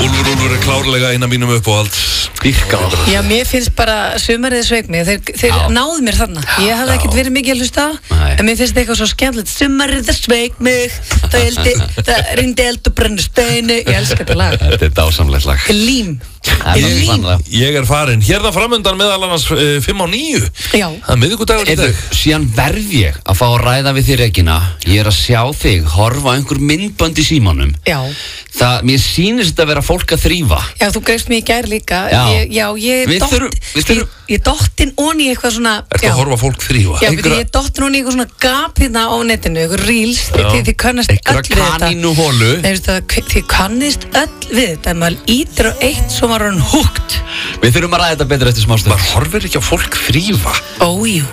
Úlfur klárlega eina mínum uppáhald. Dýrka það. Já, mér finnst bara sumarið sveik mig. Þeir náðu mér þarna. Ég hafði ekkert verið mikið að hlusta á, en mér finnst eitthvað svo skemmtilegt. Sumarið sveik mig, það reyndi eld og brennu steinu. Ég elska þetta lag. Þetta er dásamlegt lag. Lím. Ég frarin. Hérna framundan meðal annars 5:09. Já. Það miðvikudagur í dag. Síðan verð ég að fá að ræða við þig, Regína. Ég að sjá þig horfa einhver myndbönd í símanum. Já. Mér sýnist þetta að vera fólk að þrífa. Já, þú greifst mig í gær líka. Við Ég dottin onni eitthvað svona. Ertu að horfa fólk þrífa? Já, ég dottin onni eitthvað svona gap hérna á netinu, eitthvað reels. Þið kannast öll við þetta. Kanínuholu. Þið kannist öll við þetta. Maður ítir á eitt, svo var hann húgt. Við þurfum að ræða þetta betur eftir smástund. Maður horfir ekki á fólk þrífa. Ójú.